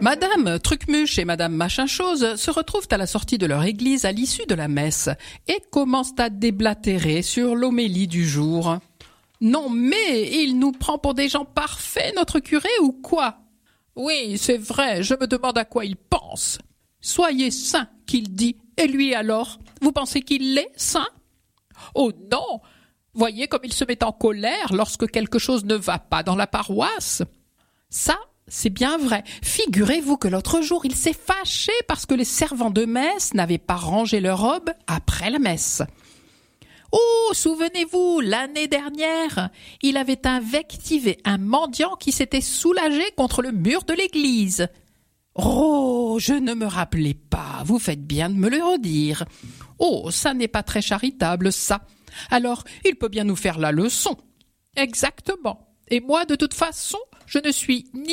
Madame Trucmuche et Madame Machin-Chose se retrouvent à la sortie de leur église à l'issue de la messe et commencent à déblatérer sur l'homélie du jour. Non mais, il nous prend pour des gens parfaits, notre curé, ou quoi? Oui, c'est vrai, je me demande à quoi il pense. Soyez saint, qu'il dit, et lui alors, vous pensez qu'il l'est, saint? Oh non! Voyez comme il se met en colère lorsque quelque chose ne va pas dans la paroisse. Ça, c'est bien vrai. Figurez-vous que l'autre jour, il s'est fâché parce que les servants de messe n'avaient pas rangé leurs robes après la messe. Oh, souvenez-vous, l'année dernière, il avait invectivé un mendiant qui s'était soulagé contre le mur de l'église. Oh, je ne me rappelais pas, vous faites bien de me le redire. Oh, ça n'est pas très charitable, ça. Alors, il peut bien nous faire la leçon. Exactement. Et moi, de toute façon, je ne suis ni